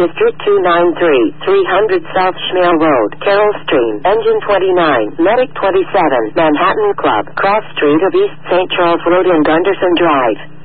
District 293, 300 South Schmale Road, Carroll Stream, Engine 29, Medic 27, Manhattan Club, Cross Street of East St. Charles Road and Gunderson Drive.